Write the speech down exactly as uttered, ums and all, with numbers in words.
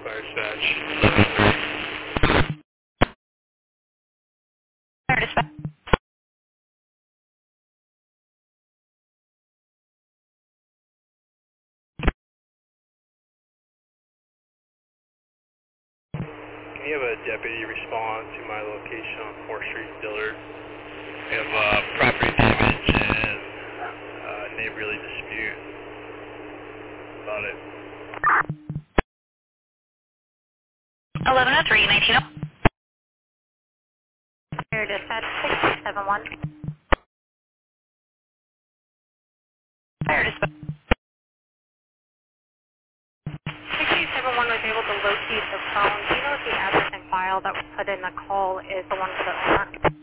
Fire dispatch. Fire dispatch. Can you have a deputy respond to my location on fourth Street, Dillard? We have uh, property damage and uh, neighborly dispute about it. eleven oh three, nineteen oh. Fire dispatch six two seven one. Fire dispatch. six two seven one was able to locate the phone. Do you know if the address and file that was put in the call is the one for the owner?